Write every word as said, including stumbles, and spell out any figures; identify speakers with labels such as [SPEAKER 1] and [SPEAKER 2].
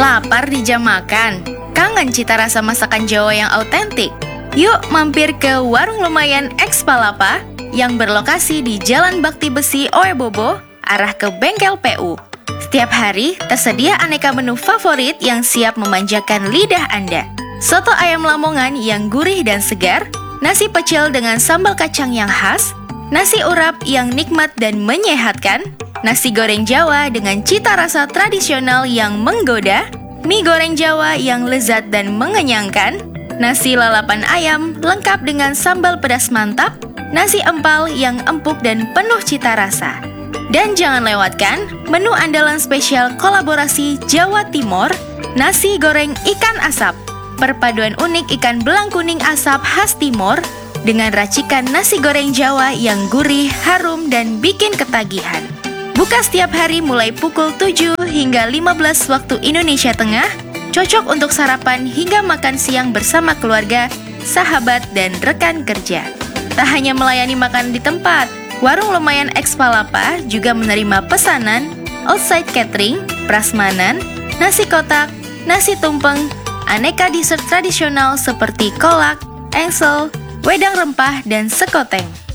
[SPEAKER 1] Lapar di jam makan? Kangen cita rasa masakan Jawa yang autentik? Yuk mampir ke Warung Lumayan Eks Palapa yang berlokasi di Jalan Bakti Besi Oebobo, arah ke Bengkel P U. Setiap hari tersedia aneka menu favorit yang siap memanjakan lidah Anda. Soto ayam Lamongan yang gurih dan segar, nasi pecel dengan sambal kacang yang khas, nasi urap yang nikmat dan menyehatkan, nasi goreng Jawa dengan cita rasa tradisional yang menggoda, mie goreng Jawa yang lezat dan mengenyangkan, nasi lalapan ayam lengkap dengan sambal pedas mantap, nasi empal yang empuk dan penuh cita rasa. Dan jangan lewatkan menu andalan spesial kolaborasi Jawa Timur, nasi goreng ikan asap. Perpaduan unik ikan belang kuning asap khas Timur dengan racikan nasi goreng Jawa yang gurih, harum, dan bikin ketagihan. Buka setiap hari mulai pukul tujuh hingga lima belas waktu Indonesia Tengah, cocok untuk sarapan hingga makan siang bersama keluarga, sahabat, dan rekan kerja. Tak hanya melayani makan di tempat, Warung Lumayan Eks Palapa juga menerima pesanan, outside catering, prasmanan, nasi kotak, nasi tumpeng, aneka dessert tradisional seperti kolak, engsel, wedang rempah, dan sekoteng.